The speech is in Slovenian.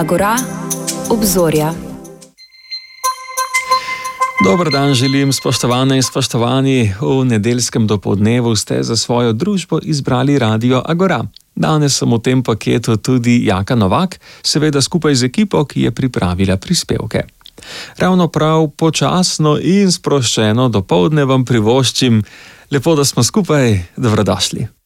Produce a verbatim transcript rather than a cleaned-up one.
Agora, obzorja. Dober dan želim, spoštovane in spoštovani. V nedeljskem dopoldnevu ste za svojo družbo izbrali Radio Agora. Danes sem v tem paketu tudi Jaka Novak, seveda skupaj z ekipo, ki je pripravila prispevke. Ravno prav počasno in sproščeno dopoldne vam privoščim. Lepo, da smo skupaj, dobrodošli.